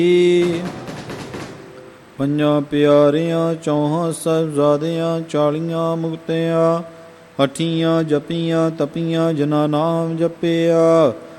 ਪੰਜਾਂ ਪਿਆਰਿਆਂ, ਚੌਹਾਂ ਸਾਹਿਬਜ਼ਾਦਿਆਂ, 40 ਮੁਕਤਿਆਂ, 8 ਜਪੀਆਂ ਤਪੀਆਂ ਜਿਨ੍ਹਾਂ ਨਾਮ ਜਪਿਆ।